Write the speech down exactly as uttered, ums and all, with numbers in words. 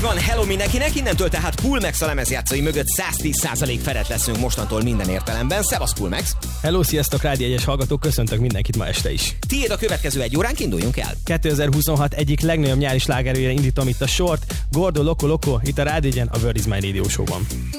van, hello mindenkinek, innentől tehát Coolmax a lemezjátszói mögött száztíz százalék felett leszünk mostantól minden értelemben. Szevasz Coolmax! Hello, sziasztok, Rádió egyes hallgatók, köszöntök mindenkit ma este is. Tiéd a következő egy óránk, induljunk el. kétezer-huszonhat egyik legnagyobb nyári slágerőjére indítom itt a sort, Gordo Loco Loco, itt a Rádió egyen, a World is My Radio Show-ban.